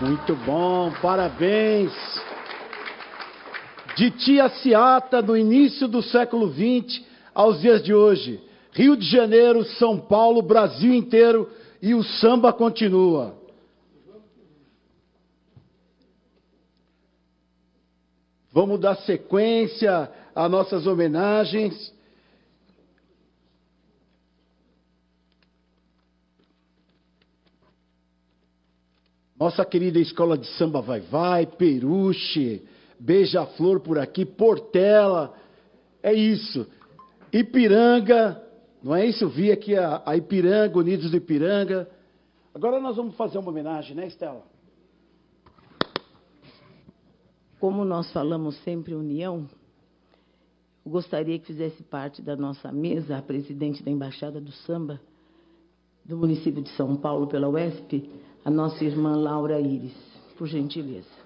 Muito bom, parabéns. De Tiaciata, no início do século XX, aos dias de hoje. Rio de Janeiro, São Paulo, Brasil inteiro, e o samba continua. Vamos dar sequência às nossas homenagens. Nossa querida Escola de Samba Vai-Vai, Peruche, Beija-Flor por aqui, Portela, é isso. Ipiranga, não é isso? Eu vi aqui a Ipiranga, Unidos do Ipiranga. Agora nós vamos fazer uma homenagem, né, Estela? Como nós falamos sempre união, eu gostaria que fizesse parte da nossa mesa a presidente da Embaixada do Samba do município de São Paulo pela UESP, a nossa irmã Laura Iris, por gentileza.